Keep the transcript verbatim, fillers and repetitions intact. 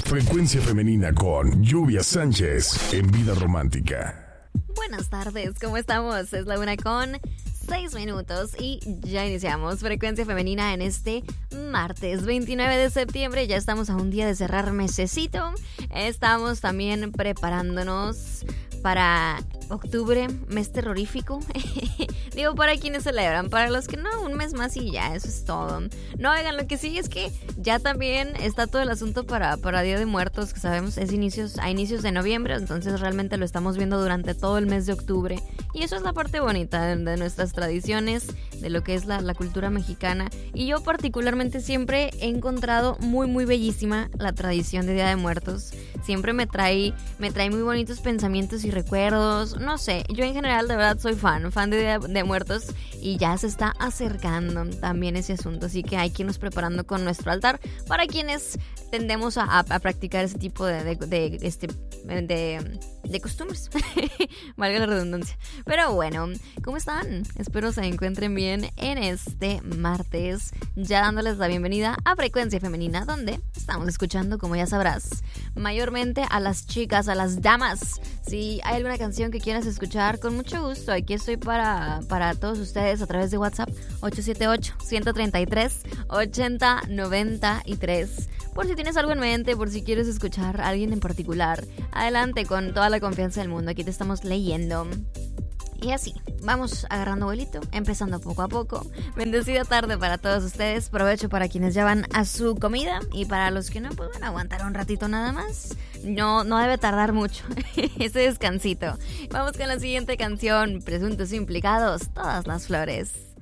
Frecuencia Femenina con Lluvia Sánchez en Vida Romántica. Buenas tardes, ¿cómo estamos? Es la una con seis minutos y ya iniciamos Frecuencia Femenina en este martes veintinueve de septiembre. Ya estamos a un día de cerrar mesecito. Estamos también preparándonos para octubre, mes terrorífico. Digo, para quienes celebran, para los que no, un mes más y ya, eso es todo. No, oigan, lo que sí es que ya también está todo el asunto para, para Día de Muertos, que sabemos es inicios, a inicios de noviembre, entonces realmente lo estamos viendo durante todo el mes de octubre. Y eso es la parte bonita de, de nuestras tradiciones, de lo que es la, la cultura mexicana. Y yo particularmente siempre he encontrado muy, muy bellísima la tradición de Día de Muertos. Siempre me trae, me trae muy bonitos pensamientos y recuerdos. No sé, yo en general de verdad soy fan, fan de Día de Muertos, y ya se está acercando también ese asunto, así que hay que irnos preparando con nuestro altar para quienes tendemos a, a, a practicar ese tipo de, de, de, este, de, de costumbres, valga la redundancia. Pero bueno, ¿cómo están? Espero se encuentren bien en este martes, ya dándoles la bienvenida a Frecuencia Femenina, donde estamos escuchando, como ya sabrás, mayormente a las chicas, a las damas. Si hay alguna canción que quieras escuchar, con mucho gusto, aquí estoy para, para todos ustedes a través de WhatsApp ocho siete ocho, uno tres tres, ocho cero nueve tres. Por si tienes algo en mente, por si quieres escuchar a alguien en particular, adelante con toda la confianza del mundo, aquí te estamos leyendo. Y así, vamos agarrando vuelito, empezando poco a poco. Bendecida tarde para todos ustedes, provecho para quienes ya van a su comida, y para los que no, pues bueno, aguantar un ratito nada más. No, no debe tardar mucho ese descansito. Vamos con la siguiente canción, Presuntos Implicados, Todas las Flores.